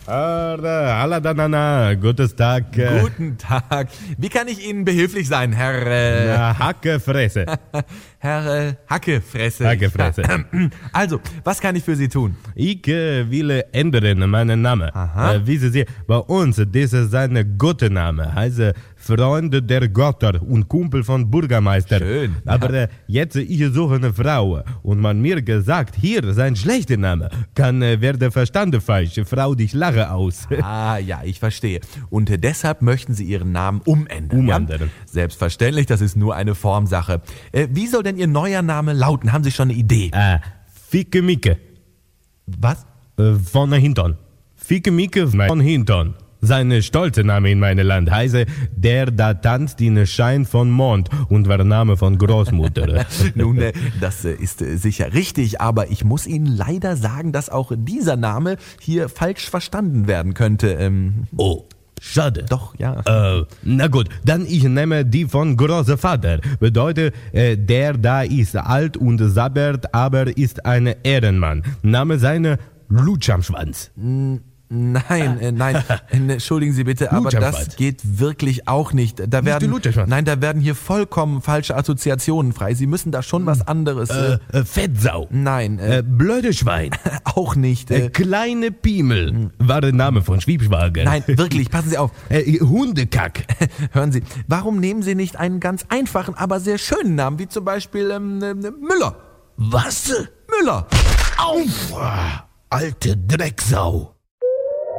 Aladanana, guten Tag. Guten Tag. Wie kann ich Ihnen behilflich sein, Herr... Hackefresse. Herr Hackefresse. Hackefresse. Also, was kann ich für Sie tun? Ich will ändern meinen Namen. Aha. Wissen Sie, bei uns, das ist ein guter Name. Heißt Freunde der Götter und Kumpel von Bürgermeister. Schön. Aber jetzt, ich suche eine Frau. Und man mir gesagt, hier ist ein schlechter Name. Kann werden verstanden falsch. Frau, dich lache aus. Ah, ja, ich verstehe. Und deshalb möchten Sie Ihren Namen umändern. Umändern. Ja? Selbstverständlich, das ist nur eine Formsache. Wie soll denn Ihr neuer Name lauten? Haben Sie schon eine Idee? Ficke Micke. Was? Von Hintern. Ficke Micke von Hintern. Sein stolzer Name in meinem Land heiße Der da tanzt in Schein von Mond und war Name von Großmutter. Nun, das ist sicher richtig, aber ich muss Ihnen leider sagen, dass auch dieser Name hier falsch verstanden werden könnte. Oh, schade. Doch, ja. Na gut, dann ich nehme die von Großvater. Bedeutet, der da ist alt und sabbert, aber ist ein Ehrenmann. Name seine Lutsch am Schwanz. Nein, entschuldigen Sie bitte, aber das geht wirklich auch nicht. Da werden hier vollkommen falsche Assoziationen frei. Sie müssen da schon was anderes. Fettsau. Nein, Blöde Schwein. auch nicht. Kleine Piemel. War der Name von Schwiebschwager. Nein, wirklich, passen Sie auf. Hundekack. Hören Sie, warum nehmen Sie nicht einen ganz einfachen, aber sehr schönen Namen, wie zum Beispiel Müller? Was? Müller. Auf! Alte Drecksau.